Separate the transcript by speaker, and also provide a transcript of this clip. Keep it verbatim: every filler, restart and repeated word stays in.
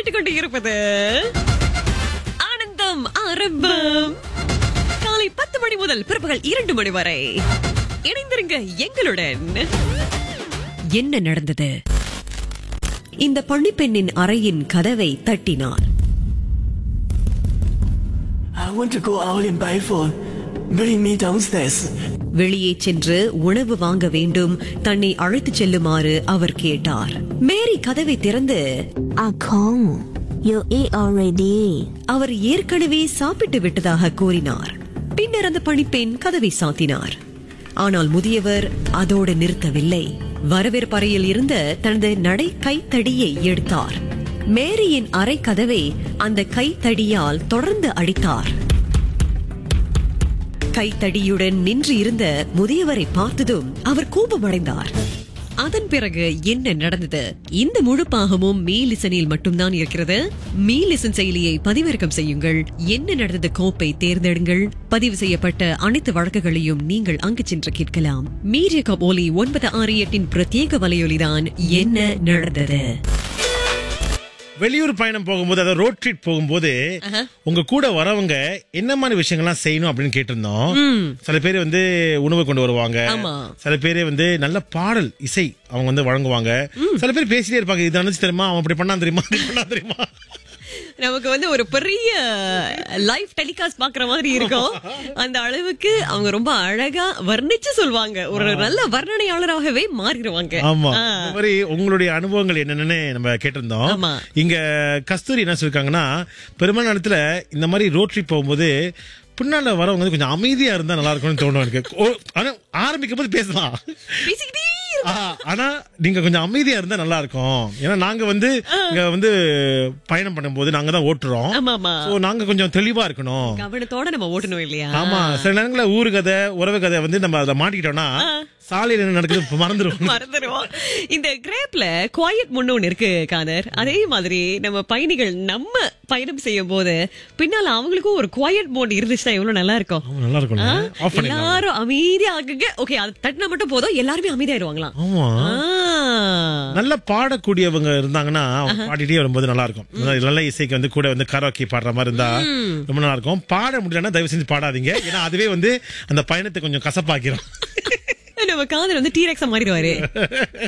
Speaker 1: கேட்டுக்கொண்டு இருப்பது ஆனந்தம் ஆரம்பம். காலை பத்து மணி முதல் பிற்பகல் இரண்டு மணி வரை இணைந்திருங்க எங்களுடன். என்ன நடந்தது? இந்த பணிப்பெண்ணின் அறையின் கதவை தட்டினார்.
Speaker 2: I want to go out and buy food. Bring me downstairs.
Speaker 1: வெளியே சென்று உணவு வாங்க வேண்டும், தன்னை அழைத்து செல்லுமாறு அவர் கேட்டார். மேரி கதவை திறந்து,
Speaker 3: Ah Kong, you eat already.
Speaker 1: அவர் ஏற்கனவே சாப்பிட்டு விட்டதாக கூறினார். பின்னர் அந்த பணிப்பெண் கதவை சாத்தினார். ஆனால் முதியவர் அதோடு நிறுத்தவில்லை. வரவேற்பறையில் இருந்த தனது நடை கைத்தடியை எடுத்தார். மேரியின் அறை கதவை அந்த கைத்தடியால் தொடர்ந்து அடித்தார். கைத்தடியுடன் நின்று இருந்த முதியவரை பார்த்ததும் அவர் கோபமடைந்தார். அதன் பிறகு என்ன நடந்தது? இந்த முழு பாகமும் மீ லிசனில் மட்டும்தான் இருக்கிறது. மீ லிசன் செயலியை பதிவிறக்கம் செய்யுங்கள். என்ன நடந்தது கோப்பை தேர்ந்தெடுங்கள். பதிவு செய்யப்பட்ட அனைத்து வழக்குகளையும் நீங்கள் அங்கு சென்று கேட்கலாம். மீடியா கபோலி ஒன்பது ஆறு எட்டின் பிரத்யேக வலையொலிதான் என்ன நடந்தது.
Speaker 4: வெளியூர் பயணம் போகும்போது, அதாவது ரோட் ட்ரிப் போகும்போது உங்க கூட வரவங்க என்ன மாதிரி விஷயங்கள்லாம் செய்யணும் அப்படின்னு கேட்டிருந்தோம். சில பேர் வந்து உணவு கொண்டு வருவாங்க, சில பேர் வந்து நல்ல பாடல் இசை அவங்க வந்து வழங்குவாங்க, சில பேர் பேசிட்டே இருப்பாங்க. இது அனுப்பிச்சு தெரியுமா, அவன் அப்படி பண்ணா தெரியுமா, அப்படி பண்ணா தெரியுமா.
Speaker 1: நமக்கு வந்து ஒரு பெரிய லைவ் டெலிகாஸ்ட் பாக்குற மாதிரி இருக்கும். அந்த அளவுக்கு அவங்க ரொம்ப அழகா வர்ணிச்சு சொல்வாங்க. ஒரு நல்ல வர்ணனையாளராகவே மாறிடுவாங்க.
Speaker 4: ஆமா, இந்த மாதிரி உங்களுடைய அனுபவங்கள் என்னன்னு நம்ம கேட்டிருந்தோம். இங்க கஸ்தூரி என்ன சொல்லிருக்காங்கன்னா, பெரும்பாலான இடத்துல இந்த மாதிரி ரோட் ட்ரிப் போகும்போது பின்னால வரவங்க வந்து கொஞ்சம் அமைதியா இருந்தா நல்லா இருக்கும்னு தோணும் எனக்கு. ஆனா ஆரம்பிக்கும் போது பேசலாம், ஆனா நீங்க கொஞ்சம் அமைதியா இருந்தா நல்லா இருக்கும். ஏன்னா நாங்க வந்து இங்க வந்து பயணம் பண்ணும்போது நாங்க தான் ஓட்டுறோம். சோ நாங்க கொஞ்சம் தெளிவா இருக்கணும்,
Speaker 1: கவனத்தோட நம்ம ஓட்டணும் இல்லையா?
Speaker 4: ஆமா, சில நேரங்கள ஊரு கதை உறவு கதை வந்து நம்ம அதை மாட்டிக்கிட்டோம்னா சாலையில என்ன நடக்குது மறந்துடுவோம்
Speaker 1: மறந்துடுவோம். இந்த கிரேப்ல குவாய்ட் மோட் ஒன்னு இருக்கு காதர். அதே மாதிரி நம்ம பயணிகள் நம்ம பயணம் செய்யும் போது பின்னால அவங்களுக்கும் ஒரு குவாய்ட் மோட் இருந்துச்சுன்னா எவ்வளவு நல்லா இருக்கும்.
Speaker 4: நல்லா இருக்கும்.
Speaker 1: எல்லாரும் அமைதியா ஆகுங்க. ஓகே, அது தட்டினா மட்டும் போதும், எல்லாருமே அமைதியாயிருவாங்களாம்.
Speaker 4: ஆமா, நல்ல பாடக்கூடியவங்க இருந்தாங்கன்னா அவங்க பாடிட்டே வரும்போது நல்லா இருக்கும். நல்ல இசைக்கு வந்து கூட வந்து கரோக்கி பாடுற மாதிரி இருந்தா ரொம்ப நல்லா இருக்கும். பாட முடியலன்னா தயவு செஞ்சு பாடாதீங்க, ஏன்னா அதுவே வந்து அந்த பயணத்தை கொஞ்சம் கசப்பாக்கிறோம்.
Speaker 1: நம்ம காதல் வந்து டீரெக்ஸா மாறிடுவாரு.